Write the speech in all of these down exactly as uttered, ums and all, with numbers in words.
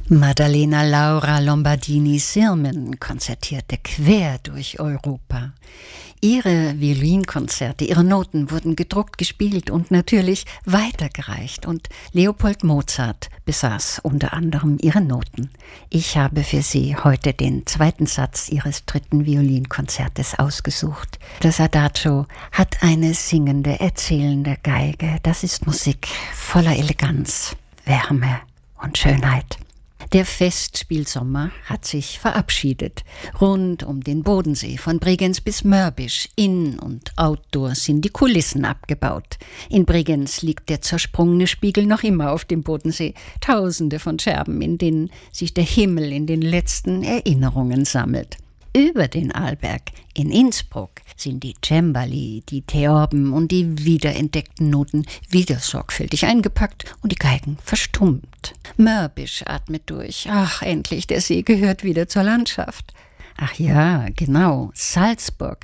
Maddalena Laura Lombardini-Sirmen konzertierte quer durch Europa. Ihre Violinkonzerte, ihre Noten wurden gedruckt, gespielt und natürlich weitergereicht. Und Leopold Mozart besaß unter anderem ihre Noten. Ich habe für Sie heute den zweiten Satz Ihres dritten Violinkonzertes ausgesucht. Das Adagio hat eine singende, erzählende Geige. Das ist Musik voller Eleganz, Wärme und Schönheit. Der Festspielsommer hat sich verabschiedet. Rund um den Bodensee, von Bregenz bis Mörbisch, in- und outdoor sind die Kulissen abgebaut. In Bregenz liegt der zersprungene Spiegel noch immer auf dem Bodensee. Tausende von Scherben, in denen sich der Himmel in den letzten Erinnerungen sammelt. Über den Arlberg in Innsbruck sind die Cembali, die Theorben und die wiederentdeckten Noten wieder sorgfältig eingepackt und die Geigen verstummt. Mörbisch atmet durch. Ach, endlich, der See gehört wieder zur Landschaft. Ach ja, genau, Salzburg.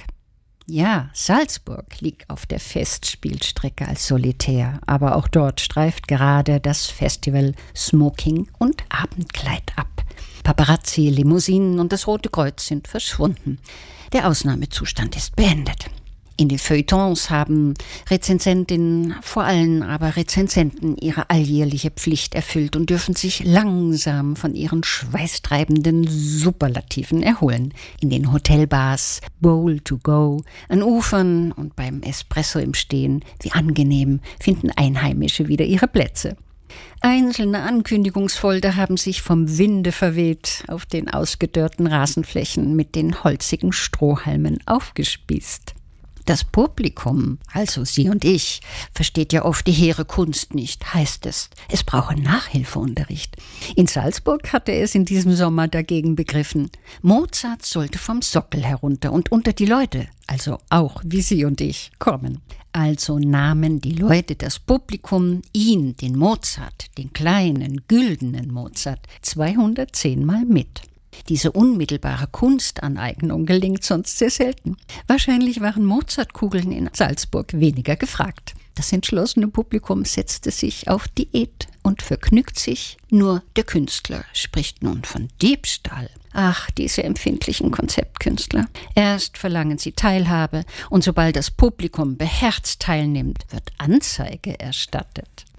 Ja, Salzburg liegt auf der Festspielstrecke als Solitär, aber auch dort streift gerade das Festival Smoking und Abendkleid ab. Paparazzi, Limousinen und das Rote Kreuz sind verschwunden. Der Ausnahmezustand ist beendet. In den Feuilletons haben Rezensentinnen, vor allem aber Rezensenten, ihre alljährliche Pflicht erfüllt und dürfen sich langsam von ihren schweißtreibenden Superlativen erholen. In den Hotelbars, Bowl to go, an Ufern und beim Espresso im Stehen, wie angenehm, finden Einheimische wieder ihre Plätze. Einzelne Ankündigungsfolder haben sich vom Winde verweht auf den ausgedörrten Rasenflächen mit den holzigen Strohhalmen aufgespießt. Das Publikum, also Sie und ich, versteht ja oft die hehre Kunst nicht, heißt es. Es brauche Nachhilfeunterricht. In Salzburg hatte es in diesem Sommer dagegen begriffen. Mozart sollte vom Sockel herunter und unter die Leute, also auch wie Sie und ich, kommen. Also nahmen die Leute, das Publikum, ihn, den Mozart, den kleinen, güldenen Mozart, zweihundertzehn Mal mit. Diese unmittelbare Kunstaneignung gelingt sonst sehr selten. Wahrscheinlich waren Mozartkugeln in Salzburg weniger gefragt. Das entschlossene Publikum setzte sich auf Diät und vergnügt sich. Nur der Künstler spricht nun von Diebstahl. Ach, diese empfindlichen Konzeptkünstler. Erst verlangen sie Teilhabe und sobald das Publikum beherzt teilnimmt, wird Anzeige erstattet.